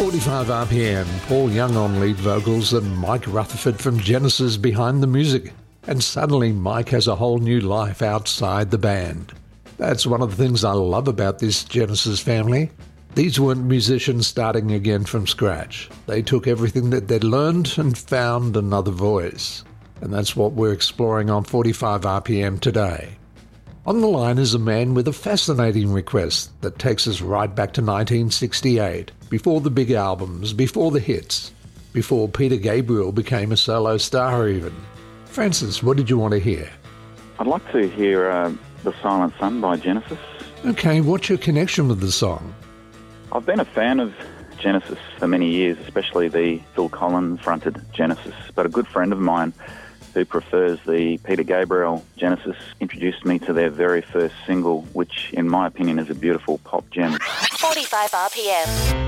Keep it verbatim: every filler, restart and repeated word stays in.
forty-five R P M, Paul Young on lead vocals and Mike Rutherford from Genesis behind the music. And suddenly Mike has a whole new life outside the band. That's one of the things I love about this Genesis family. These weren't musicians starting again from scratch. They took everything that they'd learned and found another voice. And that's what we're exploring on forty-five R P M today. On the line is a man with a fascinating request that takes us right back to nineteen sixty-eight, before the big albums, before the hits, before Peter Gabriel became a solo star even. Francis, what did you want to hear? I'd like to hear uh, The Silent Sun by Genesis. Okay, what's your connection with the song? I've been a fan of Genesis for many years, especially the Phil Collins-fronted Genesis, but a good friend of mine who prefers the Peter Gabriel Genesis introduced me to their very first single, which in my opinion is a beautiful pop gem. forty-five R P M.